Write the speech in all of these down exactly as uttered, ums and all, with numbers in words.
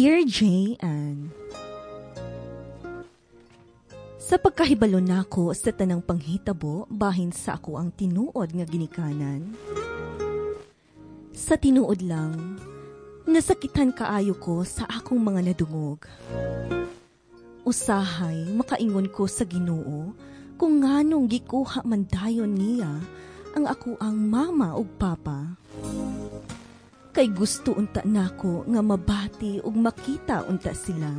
Dear J. Ann, sa pagkahibalo nako sa tanang panghitabo bahin sa ako ang tinuod nga ginikanan. Sa tinuod lang, nasakitan kaayo ko sa akong mga nadungog. Usahay makaingon ko sa Ginoo kung nganong gikuha man dayon niya ang ako ang mama ug papa. Kay gusto unta nako nga mabati ug makita unta sila.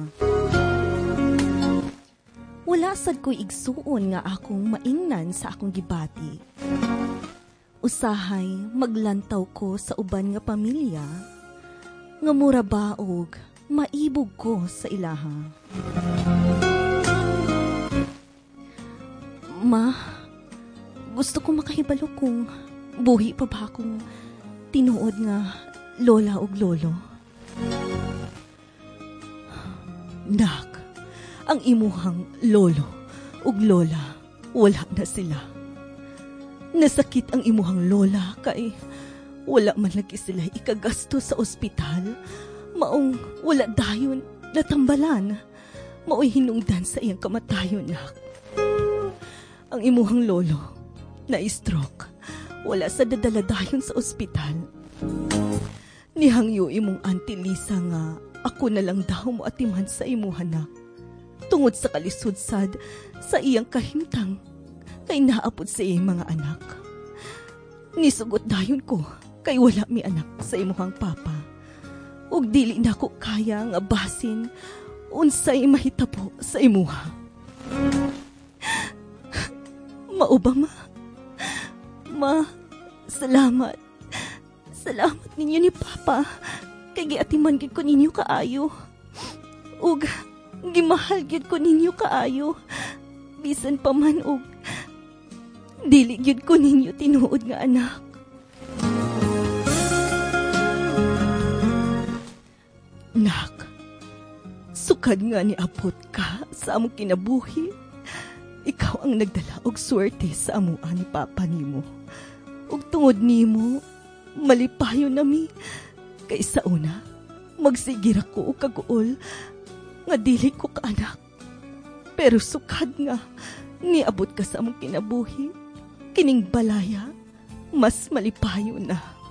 Wala sad ko'y igsuon nga akong maingnan sa akong gibati. Usahay maglantaw ko sa uban nga pamilya, nga mura baog, maibog ko sa ilaha. Ma, gusto ko makahibalo kung buhi pa ba akong tinuod nga lola ug lolo. Nak, ang imuhang lolo ug lola, wala na sila. Nasakit ang imuhang lola kay wala man lagi sila ikagasto sa ospital. Maong wala dayon natambalan. Mao'y hinungdan sa iyang kamatayon, nak. Ang imuhang lolo na-stroke. Wala sa dadala dayon sa ospital. Nihangyo imong Auntie Lisa nga ako na lang daw mo atiman sa imuhan, nak. Tungod sa kalisod sad sa iyang kahimtang kay naapod sa iyang mga anak. Nisugot dayon ko kay wala mi anak sa imuhang papa. Ug dili na ko kaya nga basin unsay mahitabo sa imuha. Mao ba, ma? Ma, salamat. Salamat ninyo ni Papa. Kay giatiman gid ko ninyo kaayo. Ug gimahal gid ko ninyo kaayo. Bisan pa man og dili gid ko ninyo tinuod nga anak. Nak, sukad nga ni abot ka sa among kinabuhi. Ikaw ang nagdala og swerte sa amuan ni Papa nimo. Ug tungod nimo, malipayo nami. Kay sa una, magsigir ako og kaguol nga dili ko kaanak. Pero sukad nga niabot ka sa among kinabuhi. Kining balaya, mas malipayo na.